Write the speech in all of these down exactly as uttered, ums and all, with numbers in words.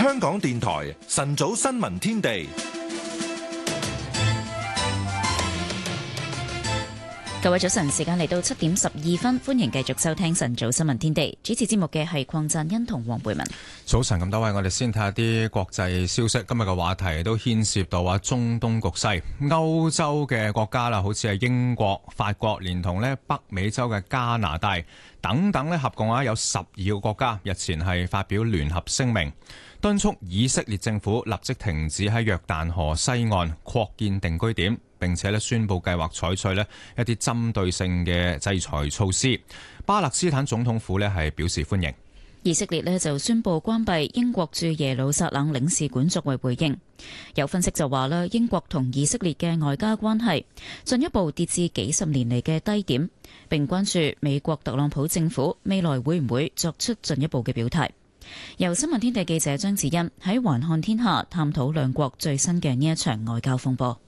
香港電台晨早新聞天地。 各位早晨，時間嚟到七點十二分，歡迎繼續收聽晨早新聞天地。主持節目嘅係鄺贊恩同黃貝文。 早晨，咁多位，我哋先睇下啲國際消息。今日嘅話題都牽涉到話中東局勢，歐洲嘅國家啦，好似係英國、法國，連同咧北美洲嘅加拿大等等咧，合共啊有十二個國家日前係發表聯合聲明，敦促以色列政府立即停止喺約旦河西岸擴建定居點，並且咧宣布計劃採取咧一啲針對性嘅制裁措施。巴勒斯坦總統府咧係表示歡迎。 以色列咧就宣布關閉英國駐耶路撒冷領事館作為回應。有分析就話咧，英國同以色列嘅外交關係進一步跌至幾十年嚟嘅低點，並關注美國特朗普政府未來會唔會作出進一步嘅表態。由新聞天地記者張子欣喺環看天下探討兩國最新嘅呢一場外交風波。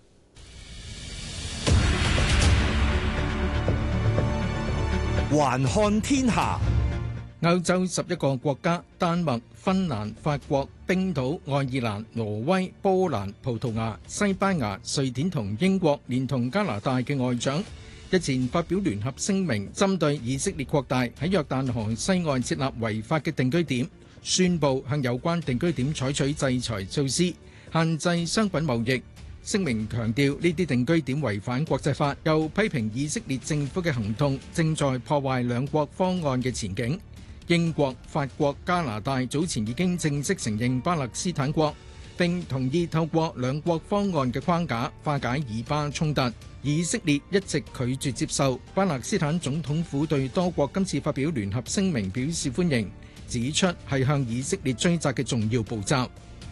環看天下， 歐洲十一個國家，丹麥、芬蘭、法國、冰島、愛爾蘭、挪威、波蘭、葡萄牙、西班牙、瑞典同英國，連同加拿大嘅外長日前發表聯合聲明，針對以色列擴大喺約旦河西岸設立違法嘅定居點，宣布向有關定居點採取制裁措施，限制商品貿易。聲明強調呢啲定居點違反國際法，又批評以色列政府嘅行動正在破壞兩國方案嘅前景。英國、法國、加拿大早前已經正式承認巴勒斯坦國，並同意透過兩國方案嘅框架化解以巴衝突。以色列一直拒絕接受。巴勒斯坦總統府對多國今次發表聯合聲明表示歡迎，指出係向以色列追責嘅重要步驟。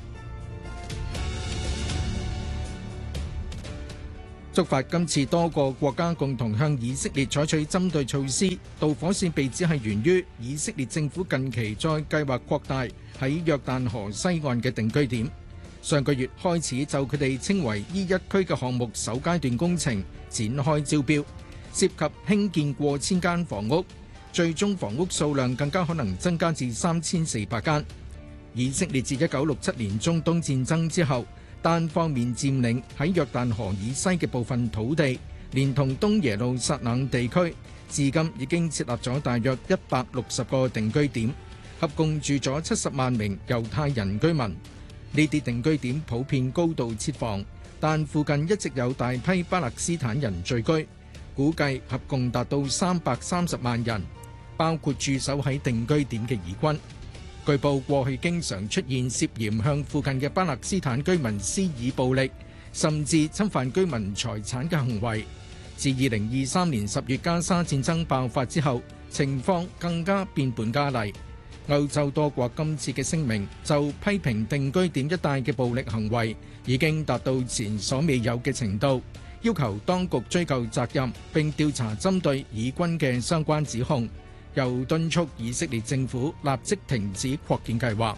觸發今次多個國家共同向以色列採取針對措施，導火線被指係源於以色列政府近期再計劃擴大喺約旦河西岸嘅定居點。上個月開始就佢哋稱為 E 一區嘅項目首階段工程展開招標，涉及興建過千間房屋，最終房屋數量更加可能增加至三千四百間。以色列自一九六七年中東戰爭之後，單方面佔領喺約旦河以西嘅部分土地，連同東耶路撒冷地區，至今已經設立咗大約一百六十個定居點，合共住咗七十萬名猶太人居民。呢啲定居點普遍高度設防，但附近一直有大批巴勒斯坦人聚居，估計合共達到三百三十萬人，包括駐守喺定居點嘅以軍。據報過去經常出現涉嫌向附近嘅巴勒斯坦居民施以暴力，甚至侵犯居民財產嘅行為。自二零二三年十月加沙戰爭爆發之後，情況更加變本加厲。歐洲多國今次嘅聲明就批評定居點一帶嘅暴力行為已經達到前所未有嘅程度，要求當局追究責任並調查針對以軍嘅相關指控。又敦促以色列政府立即停止擴建計劃。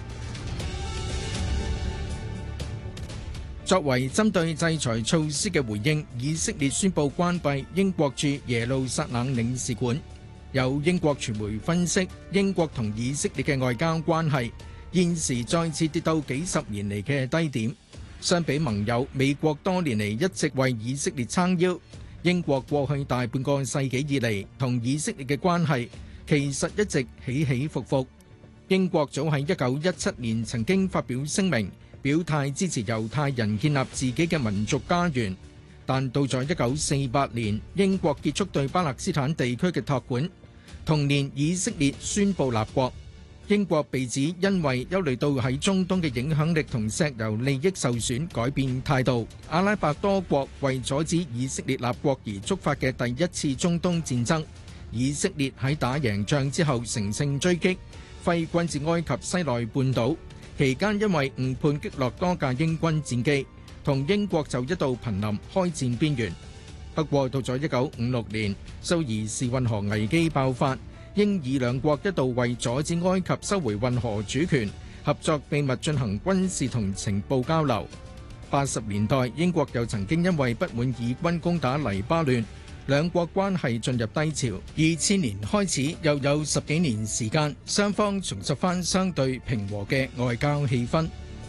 作為針對制裁措施嘅回應，以色列宣布關閉英國駐耶路撒冷領事館。有英國傳媒分析，英國同以色列嘅外交關係現時再次跌到幾十年嚟嘅低點。相比盟友美國多年嚟一直為以色列撐腰，英國過去大半個世紀以嚟同以色列嘅關係其實一直起起伏伏。英國早喺一九一七年曾經發表聲明，表態支持猶太人建立自己嘅民族家園，但到咗一九四八年，英國結束對巴勒斯坦地區嘅託管，同年以色列宣布立國。英國被指因為憂慮到喺中東嘅影響力同石油利益受損，改變態度。阿拉伯多國為阻止以色列立國而觸發嘅第一次中東戰爭，以色列喺打贏仗之後乘勝追擊，揮軍至埃及西奈半島，期間因為誤判擊落多架英軍戰機，同英國就一度瀕臨開戰邊緣。不過到咗一九五六年，蘇伊士運河危機爆發，英以兩國一度為阻止埃及收回運河主權，合作秘密進行軍事同情報交流。八十年代，英國又曾經因為不滿以軍攻打黎巴嫩， 兩國關係進入低潮。二千年開始又有十幾年時間，雙方重拾返相對平和嘅外交氣氛。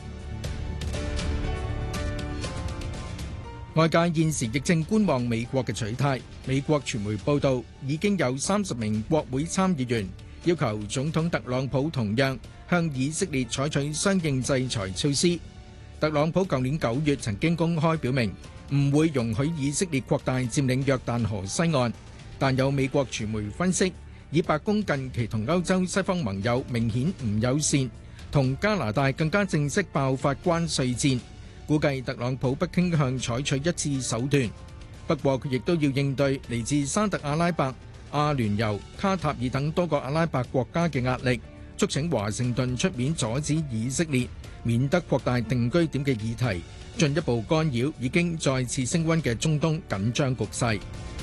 外界現時亦正觀望美國嘅取態。美國傳媒報道，已經有三十名國會參議員要求總統特朗普同樣向以色列採取相應制裁措施。特朗普舊年九月曾經公開表明唔會容許以色列擴大佔領約旦河西岸，但有美國傳媒分析，以白宮近期同歐洲西方盟友明顯唔友善，同加拿大更加正式爆發關稅戰，估計特朗普不傾向採取一致手段。不過佢亦都要應對嚟自沙特阿拉伯、阿聯酋、卡塔爾等多個阿拉伯國家嘅壓力，促請華盛頓出面阻止以色列免得擴大定居點嘅議題，進一步干擾已經再次升溫嘅中東緊張局勢。